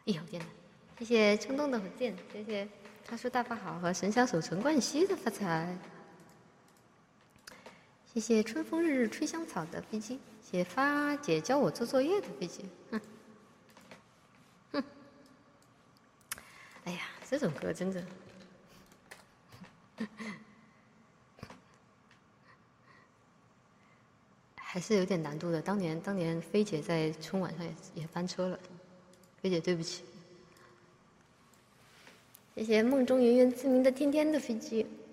哎呦天哪！谢谢冲动的火箭，谢谢他说大发好和神枪手陈冠希的发财，谢谢春风日日吹香草的飞机，谢谢发姐教我做作业的飞机。哎呀，这种歌真的。还是有点难度的。当年菲姐在春晚上也翻车了，菲姐对不起。谢谢梦中圆圆自鸣的天天的飞机。